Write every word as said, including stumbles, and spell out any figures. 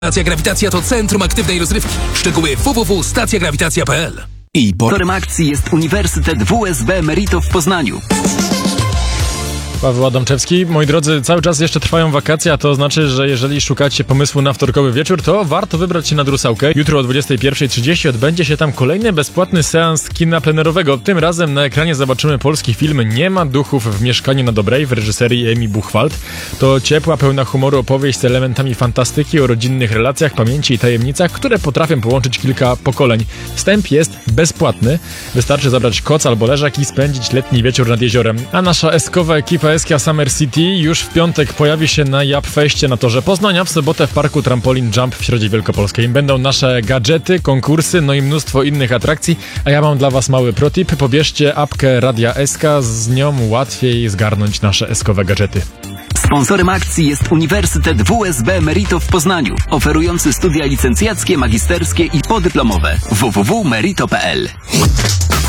Stacja Grawitacja to centrum aktywnej rozrywki. Szczegóły w w w kropka stacja grawitacja kropka p l. I porem akcji jest Uniwersytet W S B Merito w Poznaniu. Paweł Adamczewski. Moi drodzy, cały czas jeszcze trwają wakacje, a to znaczy, że jeżeli szukacie pomysłu na wtorkowy wieczór, to warto wybrać się na Drusałkę. Jutro o dwudziestej pierwszej trzydzieści odbędzie się tam kolejny bezpłatny seans kina plenerowego. Tym razem na ekranie zobaczymy polski film Nie ma duchów w mieszkaniu na Dobrej w reżyserii Emi Buchwald. To ciepła, pełna humoru opowieść z elementami fantastyki o rodzinnych relacjach, pamięci i tajemnicach, które potrafią połączyć kilka pokoleń. Wstęp jest bezpłatny. Wystarczy zabrać koc albo leżak i spędzić letni wieczór nad jeziorem. A nasza eskowa ekipa Eskia Summer City już w piątek pojawi się na Japfeście na Torze Poznania, w sobotę w parku Trampolin Jump w Środzie Wielkopolskiej. Będą nasze gadżety, konkursy, no i mnóstwo innych atrakcji, a ja mam dla was mały protip. Pobierzcie apkę Radia Eska, z nią łatwiej zgarnąć nasze eskowe gadżety. Sponsorem akcji jest Uniwersytet W S B Merito w Poznaniu, oferujący studia licencjackie, magisterskie i podyplomowe. w w w kropka merito kropka p l.